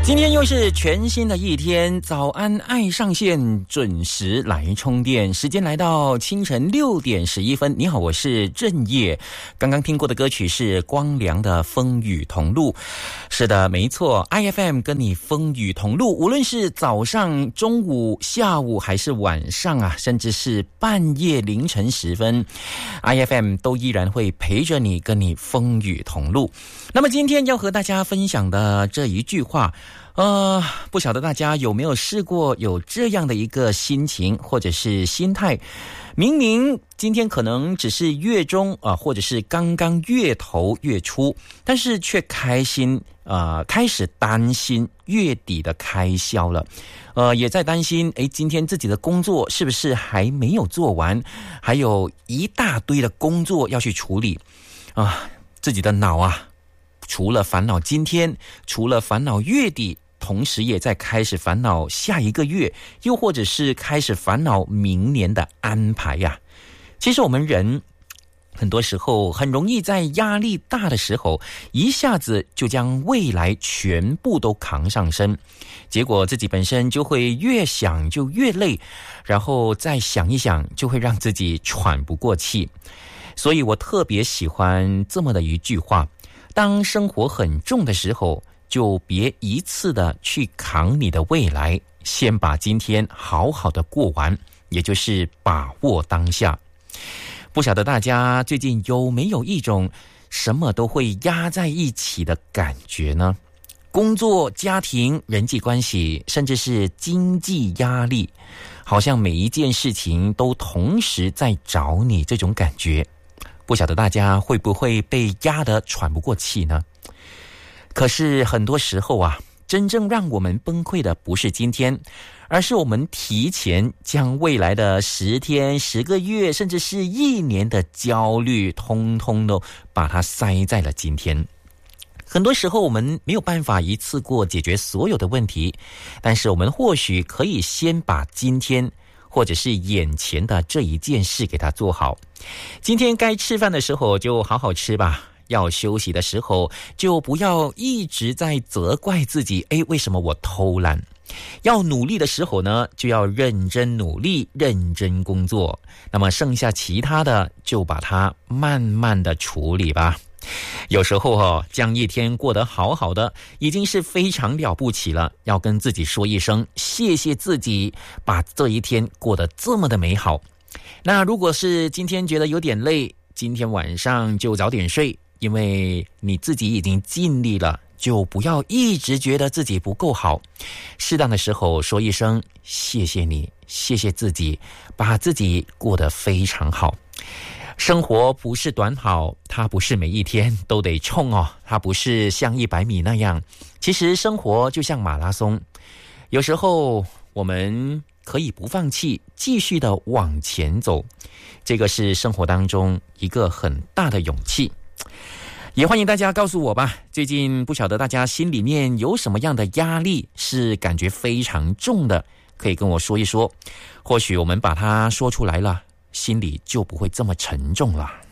今天又是全新的一天，早安爱上线，准时来充电，时间来到清晨6点11分。你好，我是郑业。刚刚听过的歌曲是光良的风雨同路。是的，没错， IFM 跟你风雨同路，无论是早上、中午、下午还是晚上啊，甚至是半夜凌晨时分， IFM 都依然会陪着你，跟你风雨同路。那么今天要和大家分享的这一句话，不晓得大家有没有试过有这样的一个心情或者是心态，明明今天可能只是月中或者是刚刚月头月初，但是却开始担心月底的开销了，也在担心今天自己的工作是不是还没有做完，还有一大堆的工作要去处理自己的脑除了烦恼今天，除了烦恼月底，同时也在开始烦恼下一个月，又或者是开始烦恼明年的安排呀。其实我们人很多时候很容易在压力大的时候，一下子就将未来全部都扛上身，结果自己本身就会越想就越累，然后再想一想就会让自己喘不过气。所以我特别喜欢这么的一句话，当生活很重的时候，就别一次的去扛你的未来，先把今天好好的过完，也就是把握当下。不晓得大家最近有没有一种什么都会压在一起的感觉呢？工作、家庭、人际关系，甚至是经济压力，好像每一件事情都同时在找你，这种感觉，不晓得大家会不会被压得喘不过气呢？可是很多时候真正让我们崩溃的不是今天，而是我们提前将未来的10天、10个月，甚至是1年的焦虑，通通都把它塞在了今天。很多时候我们没有办法一次过解决所有的问题，但是我们或许可以先把今天或者是眼前的这一件事给它做好。今天该吃饭的时候就好好吃吧，要休息的时候就不要一直在责怪自己，为什么我偷懒？要努力的时候呢，就要认真努力，认真工作。那么剩下其他的就把它慢慢的处理吧。有时候将一天过得好好的已经是非常了不起了，要跟自己说一声谢谢自己，把这一天过得这么的美好。那如果是今天觉得有点累，今天晚上就早点睡，因为你自己已经尽力了，就不要一直觉得自己不够好。适当的时候说一声谢谢你，谢谢自己，把自己过得非常好。生活不是短跑，它不是每一天都得冲它不是像100米那样。其实生活就像马拉松，有时候我们可以不放弃，继续的往前走，这个是生活当中一个很大的勇气。也欢迎大家告诉我吧，最近不晓得大家心里面有什么样的压力是感觉非常重的，可以跟我说一说，或许我们把它说出来了，心里就不会这么沉重了。